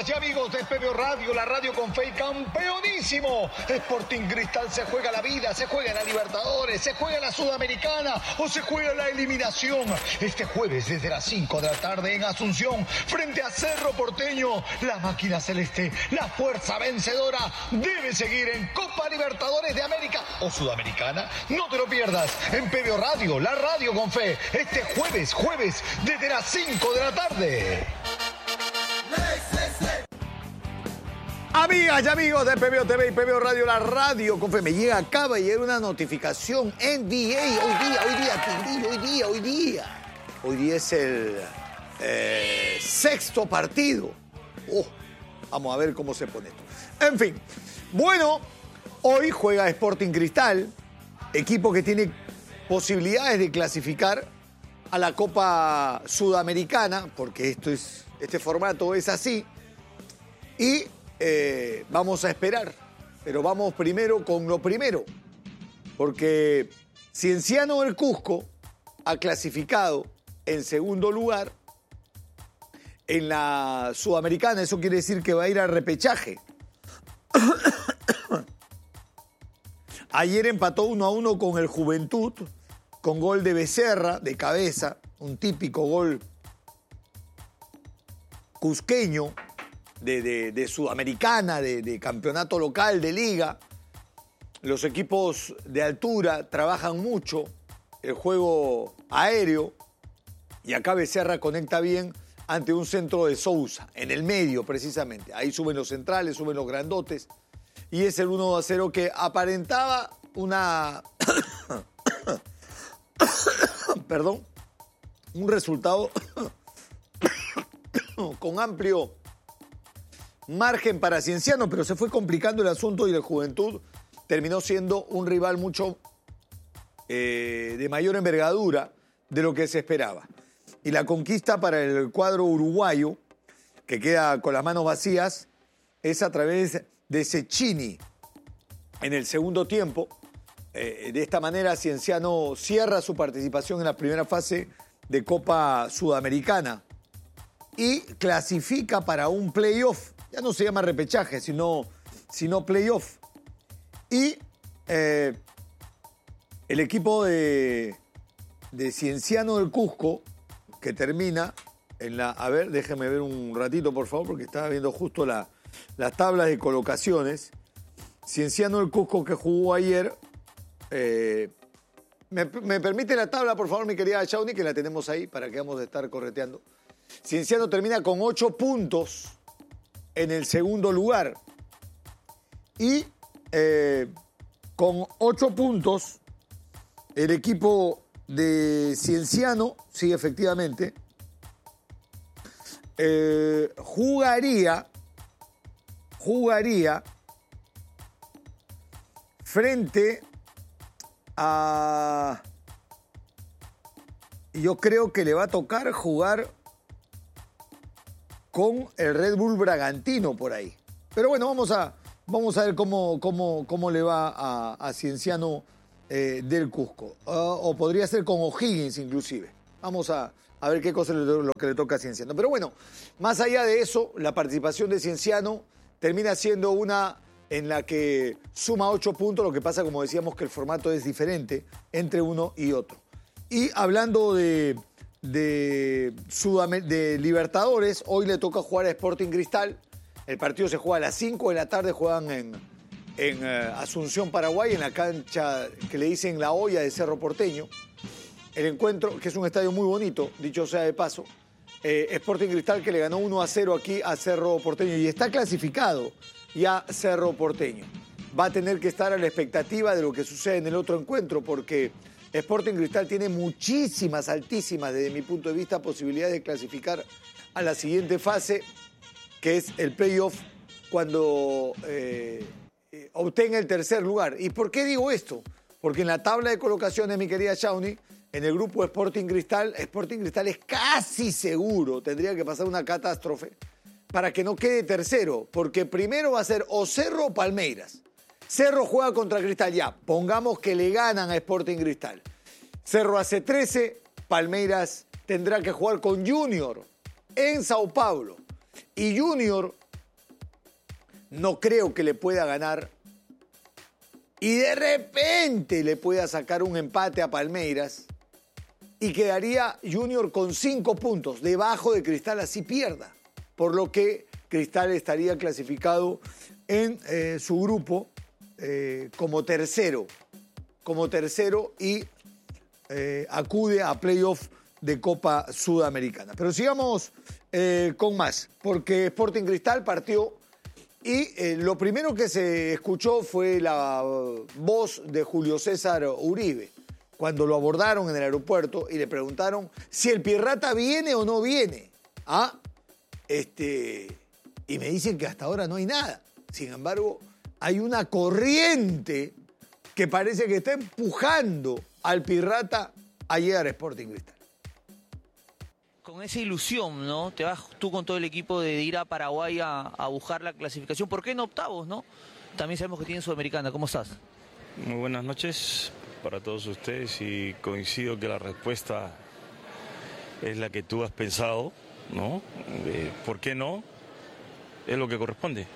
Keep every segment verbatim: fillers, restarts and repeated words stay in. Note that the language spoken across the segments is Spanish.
y amigos de P B O Radio, la radio con fe y campeonísimo. Sporting Cristal se juega la vida, se juega en la Libertadores, se juega en la Sudamericana o se juega la eliminación. Este jueves desde las cinco de la tarde en Asunción, frente a Cerro Porteño, la máquina celeste, la fuerza vencedora, debe seguir en Copa Libertadores de América o Sudamericana. No te lo pierdas en P B O Radio, la radio con fe, este jueves, jueves desde las cinco de la tarde. Amigas y amigos de P B O T V y P B O Radio, la radio con fe. Me llega, acaba de llegar una notificación N B A. Hoy día, hoy día, Tindillo, hoy día, hoy día. Hoy día es el eh, sexto partido. Oh, vamos a ver cómo se pone esto. En fin, bueno, hoy juega Sporting Cristal, equipo que tiene posibilidades de clasificar a la Copa Sudamericana, porque esto es, este formato es así. Y eh, vamos a esperar, pero vamos primero con lo primero, porque Cienciano del Cusco ha clasificado en segundo lugar en la Sudamericana. Eso quiere decir que va a ir al repechaje. Ayer empató uno a uno con el Juventud, con gol de Becerra, de cabeza, un típico gol cusqueño, de, de, de Sudamericana, de, de campeonato local, de liga. Los equipos de altura trabajan mucho el juego aéreo y acá Becerra conecta bien ante un centro de Sousa, en el medio precisamente. Ahí suben los centrales, suben los grandotes y es el uno a cero que aparentaba una... Perdón, un resultado con amplio margen para Cienciano, pero se fue complicando el asunto y la Juventud terminó siendo un rival mucho eh, de mayor envergadura de lo que se esperaba. Y la conquista para el cuadro uruguayo, que queda con las manos vacías, es a través de Cecchini en el segundo tiempo. Eh, de esta manera, Cienciano cierra su participación en la primera fase de Copa Sudamericana y clasifica para un playoff. Ya no se llama repechaje, sino, sino playoff. Y eh, el equipo de, de Cienciano del Cusco, que termina en la... A ver, déjeme ver un ratito, por favor, porque estaba viendo justo la, las tablas de colocaciones. Cienciano del Cusco, que jugó ayer... Eh, ¿me, ¿Me permite la tabla, por favor, mi querida Shawnee, que la tenemos ahí para que vamos a estar correteando? Cienciano termina con ocho puntos en el segundo lugar. Y eh, con ocho puntos, el equipo de Cienciano, sí, efectivamente, eh, jugaría, jugaría frente a... Yo creo que le va a tocar jugar con el Red Bull Bragantino por ahí. Pero bueno, vamos a, vamos a ver cómo, cómo, cómo le va a, a Cienciano eh, del Cusco. Uh, o podría ser con O'Higgins inclusive. Vamos a, a ver qué cosa es lo, lo que le toca a Cienciano. Pero bueno, más allá de eso, la participación de Cienciano termina siendo una en la que suma ocho puntos. Lo que pasa, como decíamos, que el formato es diferente entre uno y otro. Y hablando de... De, Sudam- de Libertadores, hoy le toca jugar a Sporting Cristal. El partido se juega a las cinco de la tarde, juegan en, en uh, Asunción, Paraguay, en la cancha que le dicen La Olla de Cerro Porteño. El encuentro, que es un estadio muy bonito, dicho sea de paso. Eh, Sporting Cristal que le ganó uno a cero aquí a Cerro Porteño y está clasificado ya Cerro Porteño. Va a tener que estar a la expectativa de lo que sucede en el otro encuentro, porque Sporting Cristal tiene muchísimas, altísimas, desde mi punto de vista, posibilidades de clasificar a la siguiente fase, que es el playoff, cuando eh, eh, obtenga el tercer lugar. ¿Y por qué digo esto? Porque en la tabla de colocaciones, mi querida Shawnee, en el grupo Sporting Cristal, Sporting Cristal es casi seguro, tendría que pasar una catástrofe, para que no quede tercero, porque primero va a ser o Cerro o Palmeiras. Cerro juega contra Cristal ya. Pongamos que le ganan a Sporting Cristal. Cerro hace trece, Palmeiras tendrá que jugar con Junior en Sao Paulo. Y Junior no creo que le pueda ganar y de repente le pueda sacar un empate a Palmeiras y quedaría Junior con cinco puntos debajo de Cristal, así pierda. Por lo que Cristal estaría clasificado en eh, su grupo eh, como tercero, como tercero y eh, acude a playoff de Copa Sudamericana. Pero sigamos eh, con más, porque Sporting Cristal partió y eh, lo primero que se escuchó fue la voz de Julio César Uribe, cuando lo abordaron en el aeropuerto y le preguntaron si el Pirrata viene o no viene. ¿Ah? Este, y me dicen que hasta ahora no hay nada. Sin embargo, hay una corriente que parece que está empujando al Pirrata a llegar a Sporting Cristal. Con esa ilusión, ¿no? Te vas tú con todo el equipo de ir a Paraguay a, a buscar la clasificación. ¿Por qué no octavos, no? También sabemos que tienen Sudamericana. ¿Cómo estás? Muy buenas noches para todos ustedes y coincido que la respuesta es la que tú has pensado, ¿no? Eh, ¿Por qué no? Es lo que corresponde.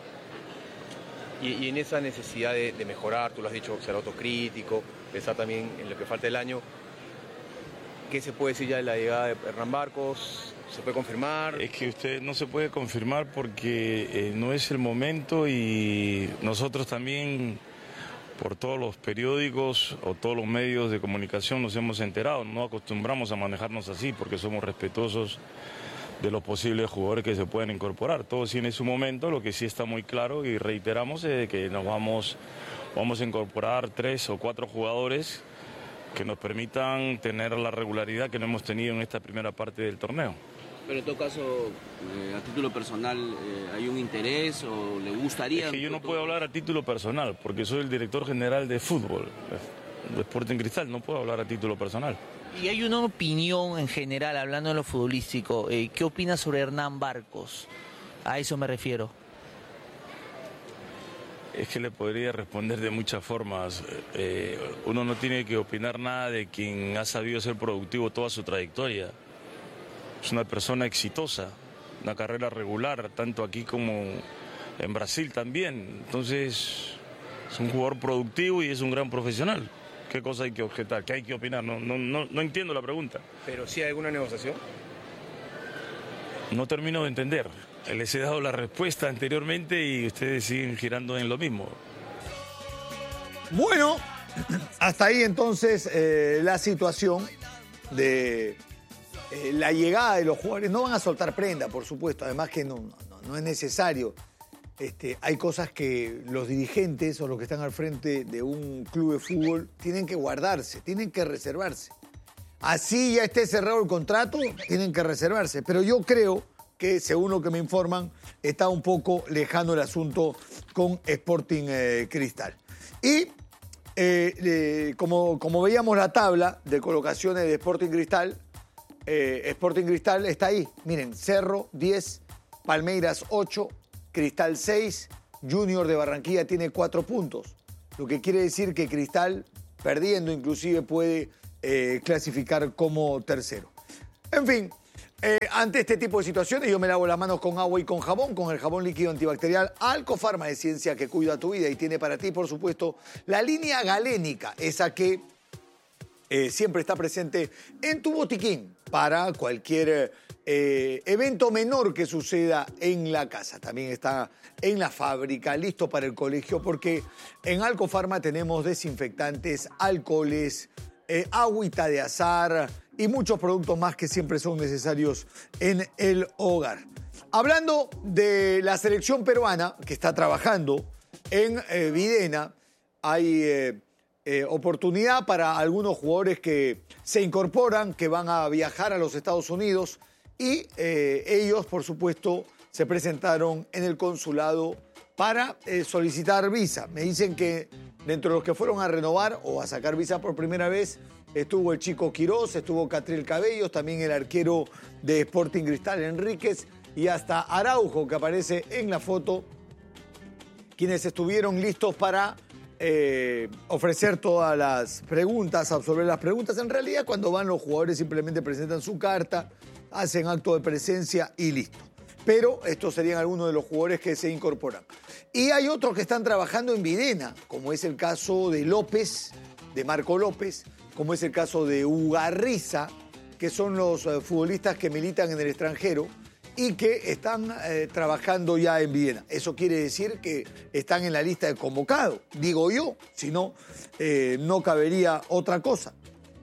Y, y en esa necesidad de, de mejorar, tú lo has dicho, ser autocrítico, pensar también en lo que falta del año, ¿qué se puede decir ya de la llegada de Hernán Barcos? ¿Se puede confirmar? Es que usted no se puede confirmar porque eh, no es el momento y nosotros también, por todos los periódicos o todos los medios de comunicación nos hemos enterado. No acostumbramos a manejarnos así porque somos respetuosos de los posibles jugadores que se pueden incorporar. Todo tiene su momento, lo que sí está muy claro y reiteramos es que nos vamos, vamos a incorporar tres o cuatro jugadores que nos permitan tener la regularidad que no hemos tenido en esta primera parte del torneo. Pero en todo caso, eh, a título personal, eh, ¿hay un interés o le gustaría? Es que yo no puedo hablar a título personal porque soy el director general de fútbol de Sporting Cristal, no puedo hablar a título personal. Y hay una opinión en general, hablando de lo futbolístico. Eh, ¿Qué opinas sobre Hernán Barcos? A eso me refiero. Es que le podría responder de muchas formas. Eh, uno no tiene que opinar nada de quien ha sabido ser productivo toda su trayectoria. Es una persona exitosa, una carrera regular, tanto aquí como en Brasil también. Entonces, es un jugador productivo y es un gran profesional. ¿Qué cosa hay que objetar? ¿Qué hay que opinar? No, no, no, no entiendo la pregunta. ¿Pero sí hay alguna negociación? No termino de entender. Les he dado la respuesta anteriormente y ustedes siguen girando en lo mismo. Bueno, hasta ahí entonces eh, la situación de eh, la llegada de los jugadores. No van a soltar prenda, por supuesto, además que no, no, no es necesario. Este, hay cosas que los dirigentes o los que están al frente de un club de fútbol tienen que guardarse, tienen que reservarse. Así ya esté cerrado el contrato, tienen que reservarse. Pero yo creo que, según lo que me informan, está un poco lejano el asunto con Sporting eh, Cristal. Y eh, eh, como, como veíamos la tabla de colocaciones de Sporting Cristal, eh, Sporting Cristal está ahí. Miren, Cerro diez, Palmeiras ocho, Cristal seis, Junior de Barranquilla tiene cuatro puntos. Lo que quiere decir que Cristal, perdiendo inclusive, puede eh, clasificar como tercero. En fin. Eh, ante este tipo de situaciones yo me lavo las manos con agua y con jabón, con el jabón líquido antibacterial Alcofarma de Ciencia que cuida tu vida y tiene para ti, por supuesto, la línea galénica, esa que eh, siempre está presente en tu botiquín para cualquier eh, evento menor que suceda en la casa. También está en la fábrica, listo para el colegio, porque en Alcofarma tenemos desinfectantes, alcoholes, eh, agüita de azar y muchos productos más que siempre son necesarios en el hogar. Hablando de la selección peruana que está trabajando en eh, Videna, hay eh, eh, oportunidad para algunos jugadores que se incorporan, que van a viajar a los Estados Unidos y eh, ellos, por supuesto, se presentaron en el consulado para eh, solicitar visa. Me dicen que dentro de los que fueron a renovar o a sacar visa por primera vez estuvo el Chico Quirós, estuvo Catriel Cabellos, también el arquero de Sporting Cristal, Enríquez, y hasta Araujo, que aparece en la foto, quienes estuvieron listos para eh, ofrecer todas las preguntas, absolver las preguntas. En realidad, cuando van los jugadores simplemente presentan su carta, hacen acto de presencia y listo. pero estos serían algunos de los jugadores que se incorporan. Y hay otros que están trabajando en Videna, como es el caso de López, de Marco López, como es el caso de Ugarriza, que son los eh, futbolistas que militan en el extranjero y que están eh, trabajando ya en Videna. Eso quiere decir que están en la lista de convocados, digo yo, si no, eh, no cabería otra cosa.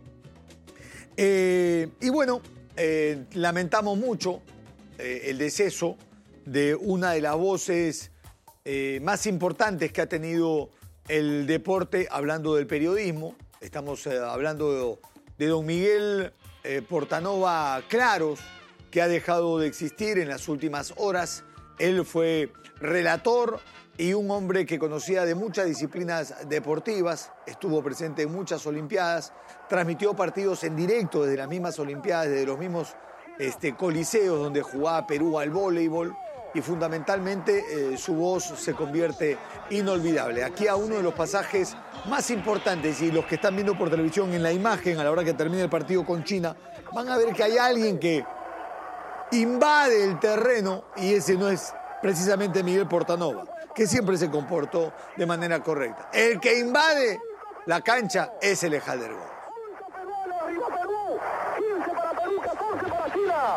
Eh, y bueno, eh, lamentamos mucho eh, el deceso de una de las voces eh, más importantes que ha tenido el deporte, hablando del periodismo. Estamos eh, hablando de, de don Miguel eh, Portanova Claros, que ha dejado de existir en las últimas horas. Él fue relator y un hombre que conocía de muchas disciplinas deportivas, estuvo presente en muchas olimpiadas, transmitió partidos en directo desde las mismas olimpiadas, desde los mismos este, coliseos donde jugaba Perú al voleibol, y fundamentalmente eh, su voz se convierte inolvidable. Aquí a uno de los pasajes más importantes, y los que están viendo por televisión en la imagen a la hora que termine el partido con China, van a ver que hay alguien que invade el terreno, y ese no es precisamente Miguel Portanova, que siempre se comportó de manera correcta. El que invade la cancha es el Ejaldergo. Arriba Perú, quince para Perú, catorce para China.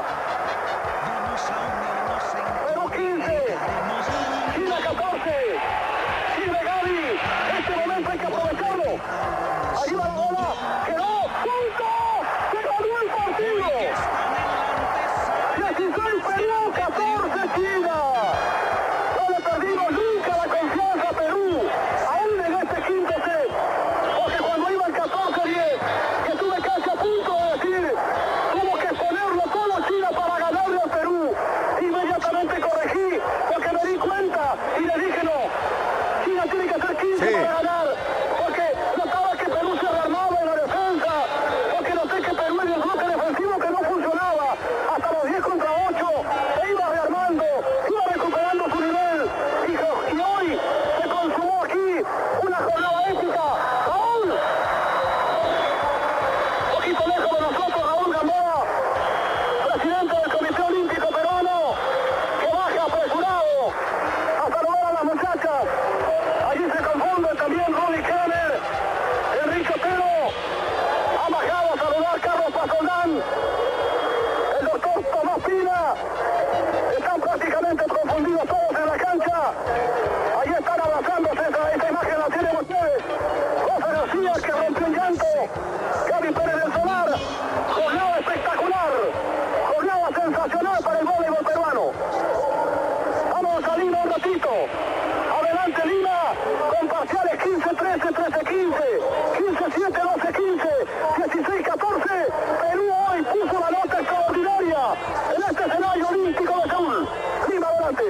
Perú quince, China catorce. Sirve Gaby, este momento hay que aprovecharlo. Ahí va la bola, quedó, punto, se ganó el partido. dieciséis Perú, catorce China. No le perdimos nunca la confianza a Perú, aún en este quinto set, porque cuando iban catorce diez, que tuve casi a punto de decir, tuvo que ponerlo todo China para ganarle a Perú. Inmediatamente corregí, porque me di cuenta y le dije no, China tiene que hacer quince sí. para ganar, porque notaba que Perú se rearmaba en la defensa, porque noté que Perú en el bloque defensivo que no funcionaba, hasta los diez contra ocho, se iba rearmando, iba recuperando su nivel, y, y hoy se consumó aquí una jornada épica. Raúl, poquito lejos de nosotros, Raúl Gamboa, presidente del Comité Olímpico Peruano, que baja apresurado a saludar a las muchachas. Allí se confunden también Ronnie Kerner, Enrique Otero, ha bajado a saludar Carlos Pasoldán, el doctor Tomás Pina. Están prácticamente confundidos todos en la cancha. Ahí están abrazándose, esa, esa imagen la tienen ustedes. José García, que rompió el llanto. Gaby Pérez del Solar. Jornada espectacular. Jornada sensacional para el voleibol peruano. Vamos a Lima un ratito. Adelante Lima, con parciales quince trece, trece quince, quince siete, doce quince, dieciséis catorce. Perú hoy puso la nota extraordinaria en este escenario olímpico de Seúl. Lima, adelante.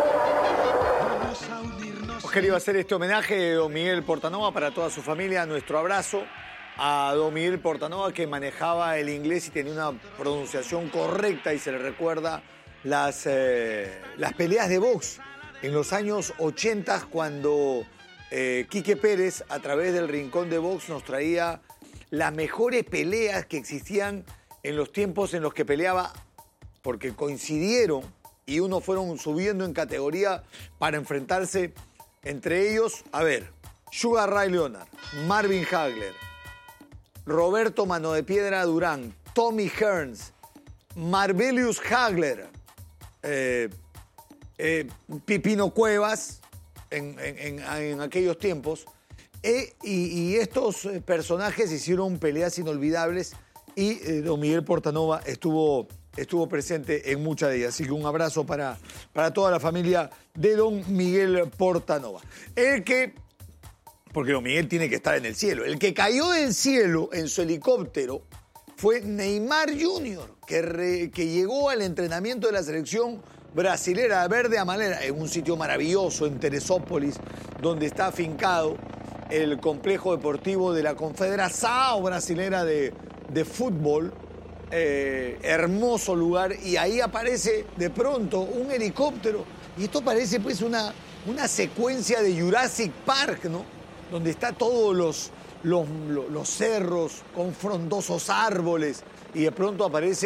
Hemos querido hacer este homenaje de don Miguel Portanova para toda su familia. Nuestro abrazo a don Miguel Portanova, que manejaba el inglés y tenía una pronunciación correcta, y se le recuerda las, eh, las peleas de box en los años ochenta, cuando eh, Quique Pérez, a través del Rincón de Box, nos traía las mejores peleas que existían en los tiempos en los que peleaba, porque coincidieron y unos fueron subiendo en categoría para enfrentarse entre ellos. A ver, Sugar Ray Leonard, Marvin Hagler, Roberto Mano de Piedra Durán, Tommy Hearns, Marvelius Hagler, eh, eh, Pipino Cuevas en, en, en, en aquellos tiempos. Eh, y, y estos personajes hicieron peleas inolvidables, y eh, don Miguel Portanova estuvo, estuvo presente en muchas de ellas. Así que un abrazo para, para toda la familia de don Miguel Portanova. El que, porque don Miguel tiene que estar en el cielo, el que cayó del cielo en su helicóptero fue Neymar junior, que, re, que llegó al entrenamiento de la selección brasilera verde amarela, en un sitio maravilloso en Teresópolis, donde está afincado el complejo deportivo de la Confederação Brasilera de, de Fútbol. Eh, hermoso lugar, y ahí aparece de pronto un helicóptero, y esto parece pues una, una secuencia de Jurassic Park, ¿no? Donde está todos los, los, los cerros con frondosos árboles, y de pronto aparece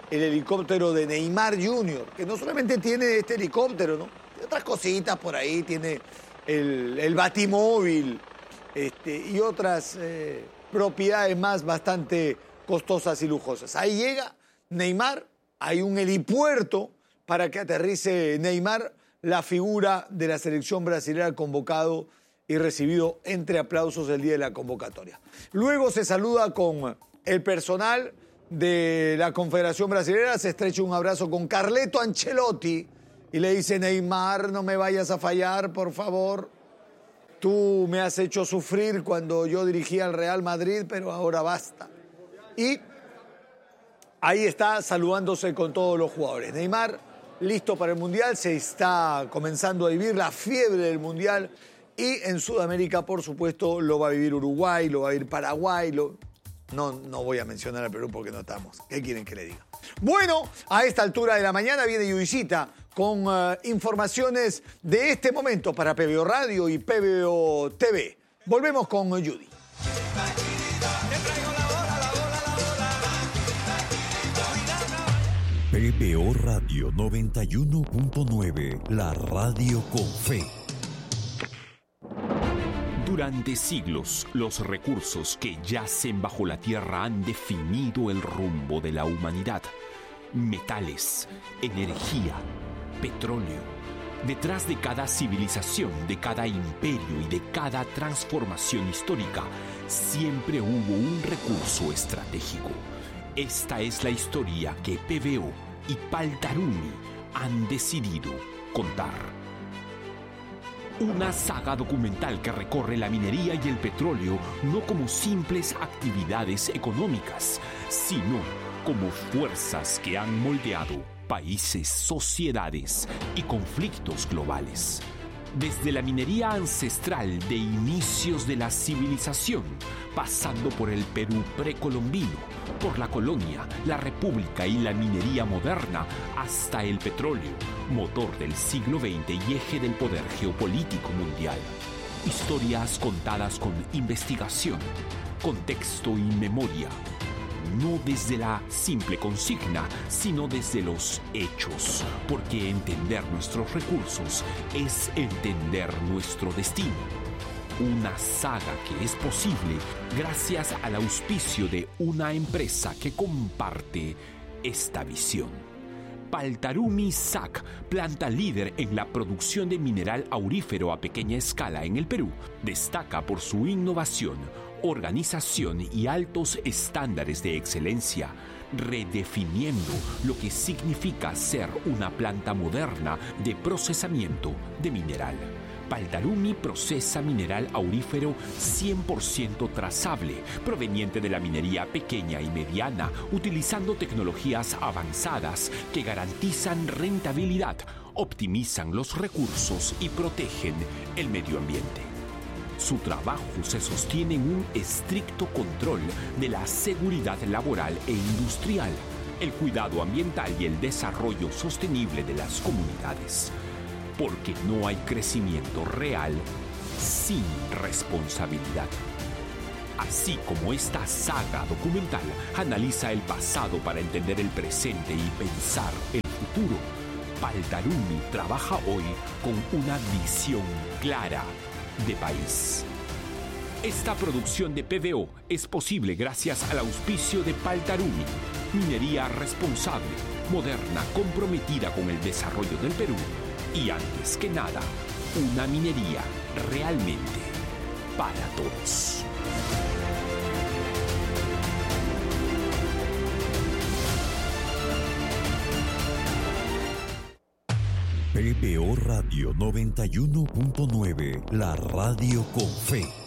el helicóptero de Neymar junior, que no solamente tiene este helicóptero, ¿no? Tiene otras cositas por ahí, tiene el, el batimóvil este, y otras eh, propiedades más bastante costosas y lujosas. Ahí llega Neymar, hay un helipuerto para que aterrice Neymar, la figura de la selección brasileña, convocado y recibido entre aplausos el día de la convocatoria. Luego se saluda con el personal de la Confederación Brasileña, se estrecha un abrazo con Carleto Ancelotti y le dice: Neymar, no me vayas a fallar, por favor. Tú me has hecho sufrir cuando yo dirigía al Real Madrid, pero ahora basta. Y ahí está saludándose con todos los jugadores. Neymar, listo para el Mundial, se está comenzando a vivir la fiebre del Mundial. Y en Sudamérica, por supuesto, lo va a vivir Uruguay, lo va a vivir Paraguay. Lo... No, no voy a mencionar a Perú porque no estamos. ¿Qué quieren que le diga? Bueno, a esta altura de la mañana viene Judicita con uh, informaciones de este momento para P B O Radio y P B O T V. Volvemos con Judy. P B O Radio noventa y uno punto nueve, la radio con fe. Durante siglos, los recursos que yacen bajo la tierra han definido el rumbo de la humanidad. Metales, energía, petróleo. Detrás de cada civilización, de cada imperio y de cada transformación histórica, siempre hubo un recurso estratégico. Esta es la historia que P B O y Paltarumi han decidido contar. Una saga documental que recorre la minería y el petróleo no como simples actividades económicas, sino como fuerzas que han moldeado países, sociedades y conflictos globales. Desde la minería ancestral de inicios de la civilización, pasando por el Perú precolombino, por la colonia, la república y la minería moderna, hasta el petróleo, motor del siglo veinte y eje del poder geopolítico mundial. Historias contadas con investigación, contexto y memoria. No desde la simple consigna, sino desde los hechos, porque entender nuestros recursos es entender nuestro destino. Una saga que es posible gracias al auspicio de una empresa que comparte esta visión. Paltarumi S A C, planta líder en la producción de mineral aurífero a pequeña escala en el Perú, destaca por su innovación, organización y altos estándares de excelencia, redefiniendo lo que significa ser una planta moderna de procesamiento de mineral. Paltarumi procesa mineral aurífero cien por ciento trazable, proveniente de la minería pequeña y mediana, utilizando tecnologías avanzadas que garantizan rentabilidad, optimizan los recursos y protegen el medio ambiente. Su trabajo se sostiene en un estricto control de la seguridad laboral e industrial, el cuidado ambiental y el desarrollo sostenible de las comunidades. Porque no hay crecimiento real sin responsabilidad. Así como esta saga documental analiza el pasado para entender el presente y pensar el futuro, Paltarumi trabaja hoy con una visión clara de país. Esta producción de P B O es posible gracias al auspicio de Paltarumi, minería responsable, moderna, comprometida con el desarrollo del Perú y, antes que nada, una minería realmente para todos. P B O Radio noventa y uno punto nueve, la radio con fe.